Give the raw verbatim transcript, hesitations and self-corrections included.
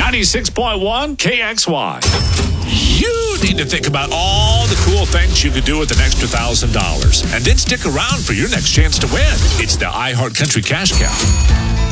ninety-six point one K X Y. You need to think about all the cool things you could do with an extra one thousand dollars. And then stick around for your next chance to win. It's the iHeart Country Cash Cow.